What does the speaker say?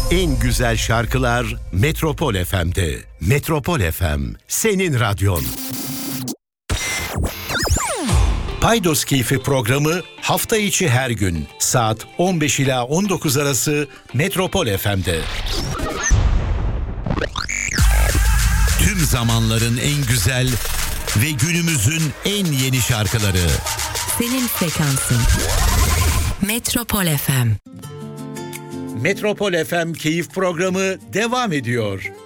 En güzel şarkılar Metropol FM'de. Metropol FM, senin radyon. Paydos Keyfi programı hafta içi her gün saat 15 ila 19 arası Metropol FM'de. Tüm zamanların en güzel ve günümüzün en yeni şarkıları. Senin frekansın. Metropol FM. Metropol FM Keyif programı devam ediyor.